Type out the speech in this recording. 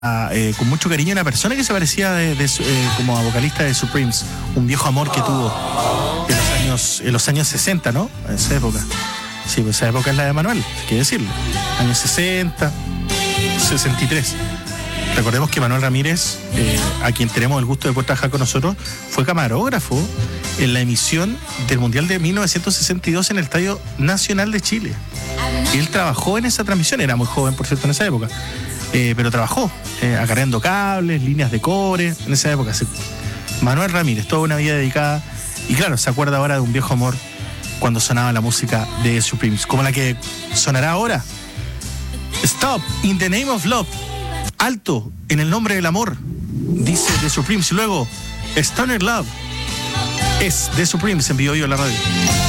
con mucho cariño a una persona que se parecía como a vocalista de Supremes, un viejo amor que tuvo en los años 60, ¿no? En esa época. Sí, pues esa época es la de Manuel, hay que decirlo. Años 60, 63. Recordemos que Manuel Ramírez, a quien tenemos el gusto de poder trabajar con nosotros, fue camarógrafo en la emisión del Mundial de 1962 en el Estadio Nacional de Chile. Él trabajó en esa transmisión, era muy joven, por cierto, en esa época, pero trabajó acarreando cables, líneas de cobre, en esa época. Manuel Ramírez, toda una vida dedicada, y claro, se acuerda ahora de un viejo amor cuando sonaba la música de Supremes, como la que sonará ahora. Stop in the name of love. Alto en el nombre del amor, dice The Supremes. Y luego Stoner Love es The Supremes en vivo en la radio.